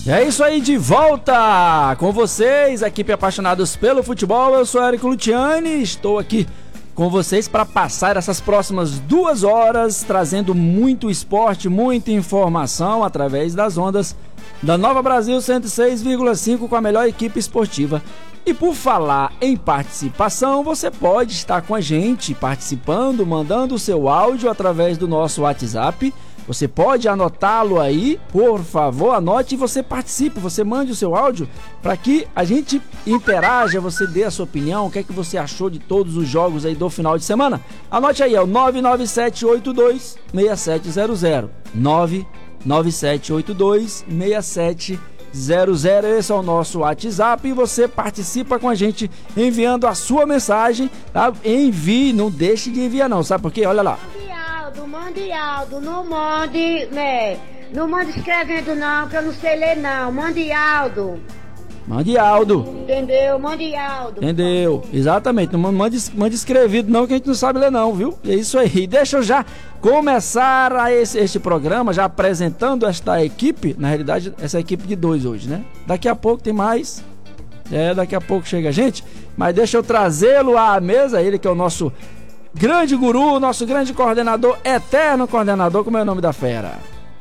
É isso aí, de volta com vocês, equipe Apaixonados pelo Futebol. Eu sou Érico Luciani, estou aqui com vocês para passar essas próximas 2 horas, trazendo muito esporte, muita informação através das ondas da Nova Brasil 106,5 com a melhor equipe esportiva. E por falar em participação, você pode estar com a gente participando, mandando o seu áudio através do nosso WhatsApp. Você pode anotá-lo aí, por favor, anote e você participe, você mande o seu áudio para que a gente interaja, você dê a sua opinião, o que é que você achou de todos os jogos aí do final de semana. Anote aí, é o 997826700, 997826700, esse é o nosso WhatsApp e você participa com a gente enviando a sua mensagem, tá? Envie, não deixe de enviar não, sabe por quê? Olha lá. Mande Aldo, não mande, né? Não mande escrevendo não, que eu não sei ler não. Mande Aldo. Mande Aldo. Entendeu? Mande Aldo. Entendeu? Exatamente. Não mande escrevido não, que a gente não sabe ler não, viu? É isso aí. Deixa eu já começar este programa, já apresentando esta equipe. Na realidade, essa equipe de 2 hoje, né? Daqui a pouco tem mais. Daqui a pouco chega a gente. Mas deixa eu trazê-lo à mesa, ele que é o nosso grande guru, nosso grande coordenador, eterno coordenador, como é o nome da fera?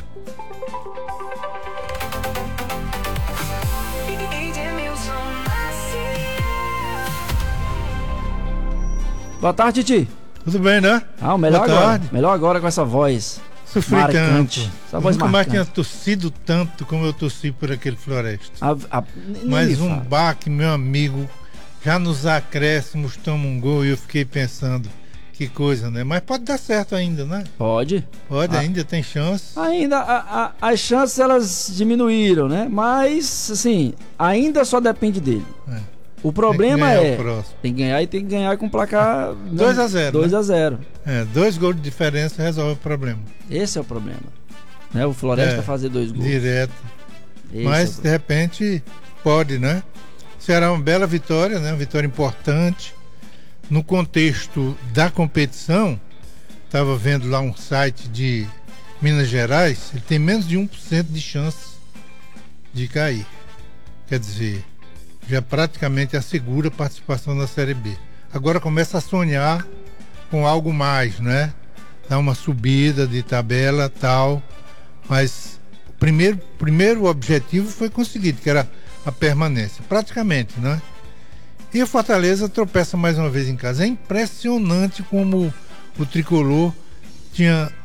Boa tarde, Titi. Tudo bem, né? O melhor Boa agora. tarde. Melhor agora com essa voz. Sofri marcante. tanto. Essa voz Nunca mais marcante. tinha tossido tanto como eu tossi por aquele Floresta. Nem Mas me um fala. baque, meu amigo, já nos acréscimos toma um gol e eu fiquei pensando, que coisa, né? Mas pode dar certo ainda, né? Pode. Pode, ainda tem chance. Ainda as chances elas diminuíram, né? Mas, assim, ainda só depende dele. O problema Tem que ganhar é o próximo. tem que ganhar e tem que ganhar com placar 2-0, 2-0. 2 gols de diferença resolve o problema. Esse é o problema, né? O Floresta fazer 2 gols. Direto. Esse Mas é o de repente pode, né? Será uma bela vitória, né? Uma vitória importante. No contexto da competição, estava vendo lá um site de Minas Gerais, ele tem menos de 1% de chance de cair. Quer dizer, já praticamente assegura a participação na Série B. Agora começa a sonhar com algo mais, né? Dar uma subida de tabela tal, mas o primeiro objetivo foi conseguido, que era a permanência, praticamente, né? E o Fortaleza tropeça mais uma vez em casa. É impressionante como o tricolor tinha